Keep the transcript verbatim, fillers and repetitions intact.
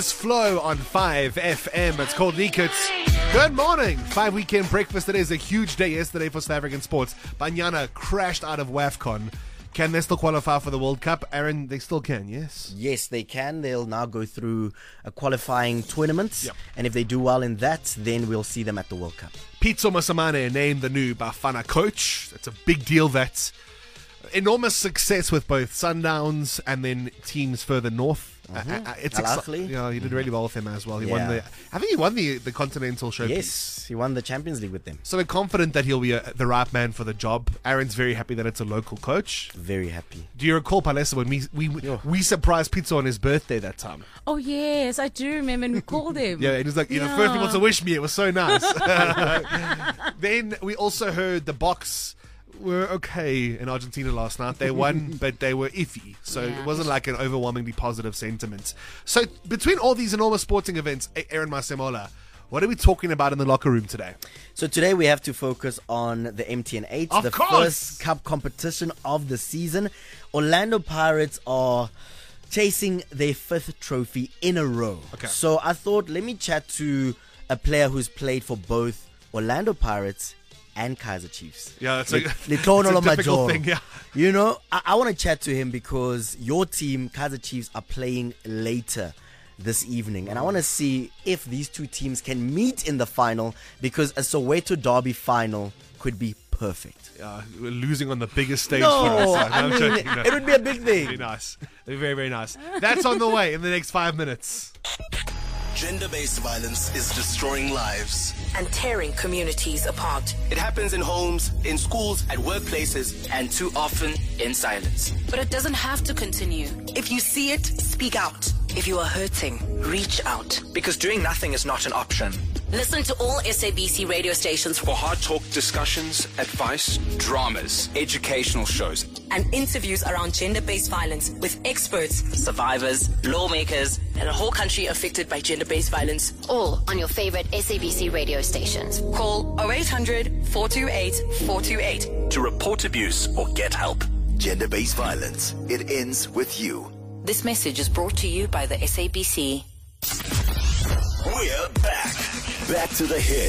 Flow on five F M. It's called Nikits. Good morning. Five weekend breakfast. Today is a huge day yesterday for South African sports. Banyana crashed out of WAFCON. Can they still qualify for the World Cup? Aaron, they still can, yes? Yes, they can. They'll now go through a qualifying tournament. Yep. And if they do well in that, then we'll see them at the World Cup. Pitso Mosimane named the new Bafana coach. It's a big deal. That enormous success with both Sundowns and then teams further north. Mm-hmm. Uh, uh, it's Al exci- Ahly. Yeah, he did really well with them as well. He Yeah. won the. I think he won the the Continental Showpiece. Yes, he won the Champions League with them. So we're confident that he'll be a, the right man for the job. Aaron's very happy that it's a local coach. Very happy. Do you recall, Palesa, when we we we surprised Pitso on his birthday that time? Oh, yes, I do remember, and we called him. Yeah, it was like, you know, Yeah. first people to wish me. It was so nice. Then we also heard the Box were okay in Argentina last night. They won, but they were iffy. So Yeah. it wasn't like an overwhelmingly positive sentiment. So between all these enormous sporting events, Aaron Masemola, what are we talking about in the locker room today? So today we have to focus on the M T N eight, Of the course. first cup competition of the season. Orlando Pirates are chasing their fifth trophy in a row. Okay. So I thought, let me chat to a player who's played for both Orlando Pirates and Kaizer Chiefs. Yeah, it's Le- a, Lekhono it's a difficult Lomajoro. thing, yeah. You know, I, I want to chat to him because your team, Kaizer Chiefs, are playing later this evening. And I want to see if these two teams can meet in the final, because a Soweto Derby final could be perfect. Uh, we're losing on the biggest stage No, for us. So, I I'm mean, joking, no. it would be a big Very thing. nice. Very, very nice. That's on the way in the next five minutes. Gender-based violence is destroying lives. and tearing communities apart. It happens in homes, in schools, at workplaces, And too often in silence. But it doesn't have to continue. If you see it, speak out. If you are hurting, reach out. Because doing nothing is not an option. Listen to all S A B C radio stations For hard talk discussions, advice, dramas, educational shows. and interviews around gender-based violence with experts, survivors, lawmakers, and a whole country affected by gender-based violence. All on your favorite S A B C radio stations. Call oh eight hundred, four two eight, four two eight. to report abuse or get help. Gender-based violence. It ends with you. This message is brought to you by the S A B C. We're back. Back to the hits.